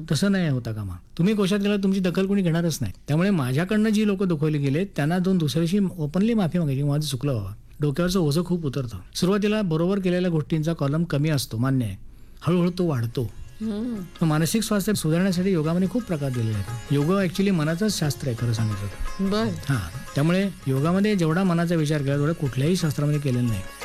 तसं नाही होता कामा. तुम्ही कोशात गेला तुमची दखल कोणी घेणारच नाही. त्यामुळे माझ्याकडनं जी लोक दुखवली गेले त्यांना दोन दुसऱ्याशी ओपनली माफी मागायची, माझं चुकलं बाबा. डोक्यावरचं ओझं खूप उतरतं. सुरुवातीला बरोबर केलेल्या गोष्टींचा कॉलम कमी असतो, मान्य आहे. हळूहळू तो वाढतो. मानसिक स्वास्थ्य सुधारण्यासाठी योगामध्ये खूप प्रकार दिलेले आहेत. योग ऍक्च्युली मनाचंच शास्त्र आहे खरं सांगितलं. बर. त्यामुळे योगामध्ये जेवढा मनाचा विचार केला तेवढा कुठल्याही शास्त्रामध्ये केलेला नाही.